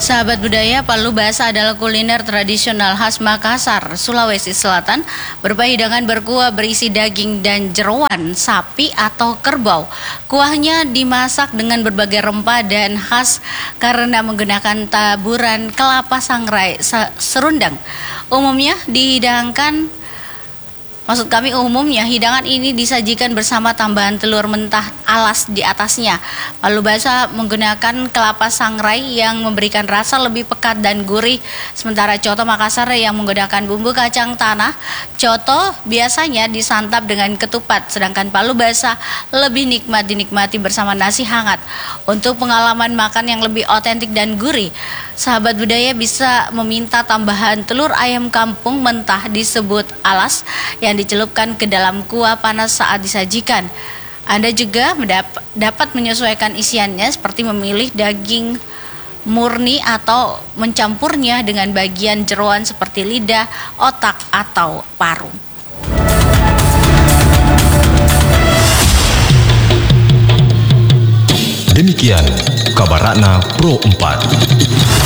Sahabat budaya, palu basah adalah kuliner tradisional khas Makassar, Sulawesi Selatan, berupa hidangan berkuah berisi daging dan jeroan sapi atau kerbau. Kuahnya dimasak dengan berbagai rempah dan khas karena menggunakan taburan kelapa sangrai serundang. Umumnya hidangan ini disajikan bersama tambahan telur mentah alas di atasnya. Palu basah menggunakan kelapa sangrai yang memberikan rasa lebih pekat dan gurih, sementara coto Makassar yang menggunakan bumbu kacang tanah. Coto biasanya disantap dengan ketupat, sedangkan palu basah lebih nikmat dinikmati bersama nasi hangat. Untuk pengalaman makan yang lebih otentik dan gurih, sahabat budaya bisa meminta tambahan telur ayam kampung mentah disebut alas yang dicelupkan ke dalam kuah panas saat disajikan. Anda juga dapat menyesuaikan isiannya seperti memilih daging murni atau mencampurnya dengan bagian jeroan seperti lidah, otak, atau paru. Demikian kabar Ratna Pro 4.